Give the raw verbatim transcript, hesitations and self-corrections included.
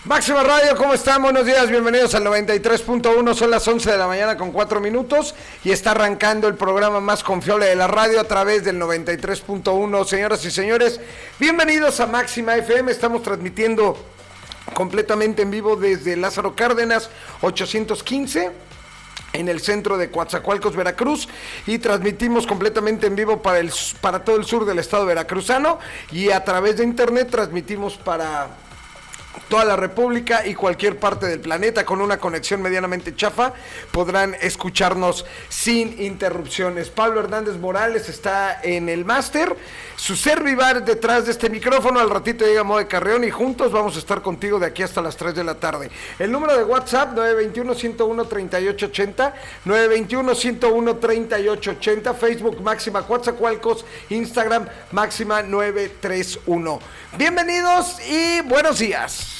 Máxima Radio, ¿cómo están? Buenos días, bienvenidos al noventa y tres punto uno, son las once de la mañana con cuatro minutos y está arrancando el programa más confiable de la radio a través del noventa y tres punto uno. Señoras y señores, bienvenidos a Máxima F M, estamos transmitiendo completamente en vivo desde Lázaro Cárdenas ochocientos quince en el centro de Coatzacoalcos, Veracruz, y transmitimos completamente en vivo para, el, para todo el sur del estado veracruzano, y a través de internet transmitimos para toda la república y cualquier parte del planeta. Con una conexión medianamente chafa podrán escucharnos sin interrupciones. Pablo Hernández Morales está en el máster, su servivar detrás de este micrófono. Al ratito llega Moe Carreón y juntos vamos a estar contigo de aquí hasta las tres de la tarde. El número de WhatsApp nueve dos uno, uno cero uno, tres ocho ocho cero, nueve dos uno, uno cero uno, tres ocho ocho cero, Facebook Máxima Coatzacoalcos, Instagram Máxima nueve tres uno. Bienvenidos y buenos días.